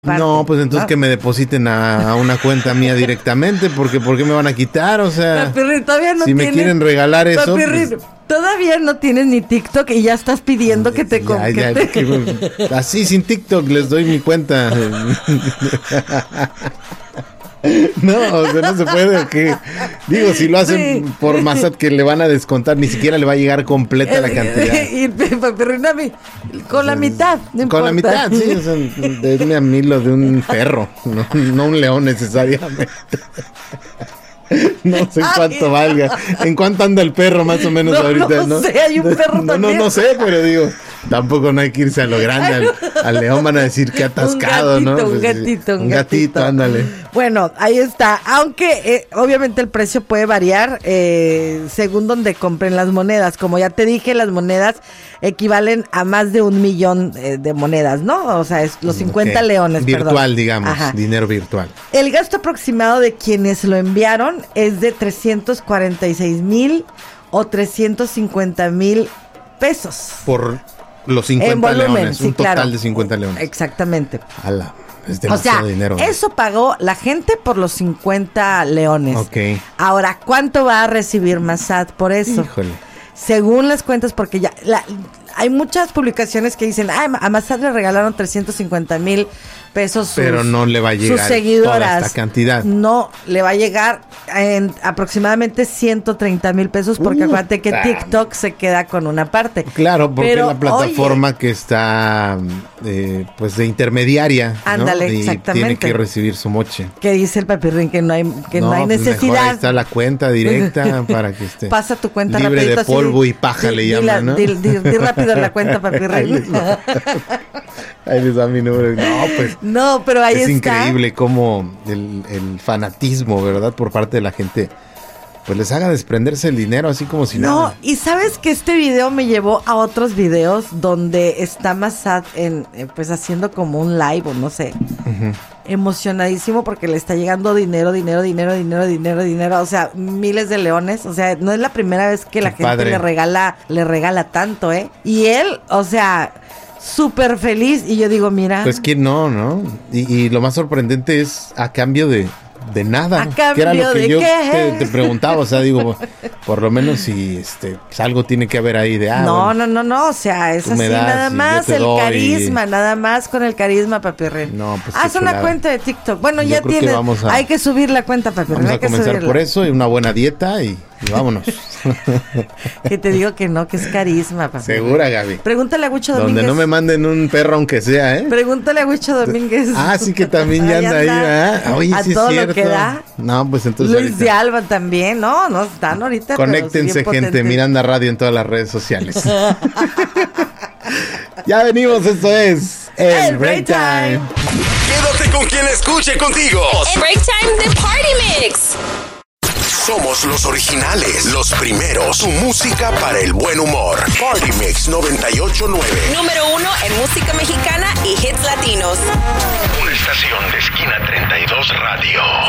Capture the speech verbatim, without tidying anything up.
No, pues entonces ¿no? que me depositen a, a una cuenta mía directamente, porque ¿por qué me van a quitar? O sea, Papirri, todavía no si tienes, me quieren regalar eso, Papirri, pues, todavía no tienes ni TikTok y ya estás pidiendo que te... Ya, ya, te... Que, así sin TikTok les doy mi cuenta. No, o sea, no se puede. Que, digo, si lo hacen sí. por Massad que le van a descontar, ni siquiera le va a llegar completa la cantidad. Y Papirri, con la mitad. No con la mitad, sí. O sea, denme a mí lo de un perro, no, no un león necesariamente. No sé cuánto Ay, valga. No. ¿En cuánto anda el perro más o menos no, ahorita? No, no sé, hay un perro no, también. No, no sé, pero digo, tampoco no hay que irse a lo grande. Al, al león van a decir que atascado, un gatito, ¿no? Un pues, gatito, un, un gatito. gatito, ándale. Bueno, ahí está. Aunque eh, obviamente el precio puede variar eh, según donde compren las monedas. Como ya te dije, las monedas equivalen a más de un millón eh, de monedas, ¿no? O sea, es los cincuenta okay. leones, virtual, perdón. digamos, Ajá. dinero virtual. El gasto aproximado de quienes lo enviaron es de trescientos cuarenta y seis mil o trescientos cincuenta mil pesos. Por los cincuenta en volumen, leones, sí, un total claro. de cincuenta leones. Exactamente. Ala, es demasiado o sea, dinero. Eso pagó la gente por los cincuenta leones. Ok. Ahora, ¿cuánto va a recibir Massad por eso? Híjole. Según las cuentas, porque ya la, hay muchas publicaciones que dicen, ah, a Massad le regalaron trescientos cincuenta mil pesos sus, pero no le va a llegar sus seguidoras. Toda esta cantidad. No, le va a llegar en aproximadamente ciento treinta mil pesos, porque uh, acuérdate que TikTok se queda con una parte. Claro, porque pero, es la plataforma oye, que está eh, pues de intermediaria. Ándale, ¿no? Y exactamente. Tiene que recibir su moche. Que dice el Papirrín que no hay, que no, no hay necesidad. Pues mejor ahí está la cuenta directa para que esté. Pasa tu cuenta libre rapidito, de polvo así, y paja di, le di llaman, la, ¿no? Di, di, di rápido la cuenta, Papirrín. Ahí les da mi número. No, pues. No, pero ahí es está. Es increíble cómo el, el fanatismo, ¿verdad? Por parte de la gente, pues les haga desprenderse el dinero así como si no, nada. No, y sabes que este video me llevó a otros videos donde está Massad en, pues haciendo como un live o no sé. Uh-huh. Emocionadísimo porque le está llegando dinero, dinero, dinero, dinero, dinero, dinero, o sea, miles de leones, o sea, no es la primera vez que Qué la gente padre. le regala, le regala tanto, ¿eh? Y él, o sea, súper feliz, y yo digo, mira. Pues que no, ¿no? Y, y lo más sorprendente es a cambio de, de nada. ¿A cambio que era lo que de yo qué? te, te preguntaba, o sea, digo, por lo menos si este, pues algo tiene que haber ahí de ah, No, bueno, no, no, no, o sea, es así nada más el carisma, y... nada más con el carisma, Papirrín. No, pues haz una cuenta de TikTok. Bueno, yo ya tienes, a, hay que subir la cuenta, Papirrín. Vamos hay a que comenzar subirla. por eso y una buena dieta y, y vámonos. Que te digo que no, que es carisma, Papirrín. Segura, Gaby. Pregúntale a Huicho Domínguez. Donde no me manden un perro aunque sea, ¿eh? Pregúntale a Huicho Domínguez. Ah, sí que también ya anda ahí, ¿eh? Oye, a sí todo es cierto. Lo que da. No, pues entonces Luis de Alba también, no, no están ahorita. Conéctense, gente, Miranda Radio en todas las redes sociales. Ya venimos, esto es El, el Break Time. Quédate con quien escuche contigo. El Break Time de Party Mix. Somos los originales, los primeros. Tu música para el buen humor. Party Mix noventa y ocho punto nueve. Número uno en música mexicana y hits latinos. Una estación de Esquina treinta y dos Radio.